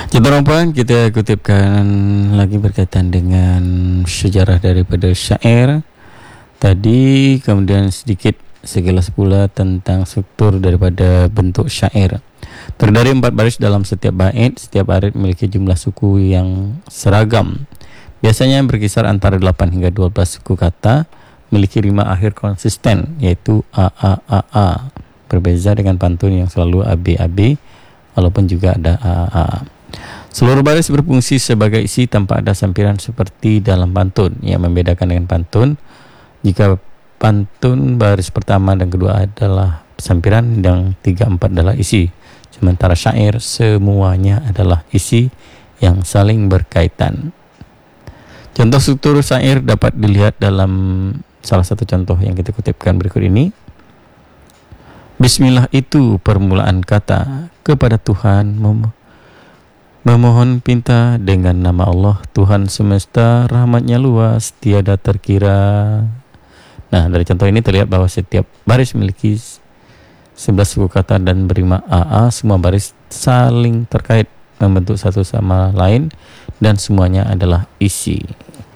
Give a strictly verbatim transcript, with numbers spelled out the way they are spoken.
Contoh rompan kita kutipkan lagi berkaitan dengan sejarah daripada syair tadi, kemudian sedikit sekilas pula tentang struktur daripada bentuk syair. Terdiri empat baris dalam setiap bait. Setiap bait memiliki jumlah suku yang seragam. Biasanya berkisar antara delapan hingga dua belas suku kata, memiliki rima akhir konsisten yaitu a a a a. Berbeza dengan pantun yang selalu a b a b, walaupun juga ada a a a. Seluruh baris berfungsi sebagai isi tanpa ada sampiran seperti dalam pantun. Yang membedakan dengan pantun, jika pantun baris pertama dan kedua adalah sampiran, yang tiga empat adalah isi. Sementara syair semuanya adalah isi yang saling berkaitan. Contoh struktur syair dapat dilihat dalam salah satu contoh yang kita kutipkan berikut ini. Bismillah itu permulaan kata, kepada Tuhan mem- memohon pinta dengan nama Allah, Tuhan semesta, rahmatnya luas, tiada terkira. Nah, dari contoh ini terlihat bahwa setiap baris memiliki sebelas suku kata dan berima A A. Semua baris saling terkait, membentuk satu sama lain, dan semuanya adalah isi.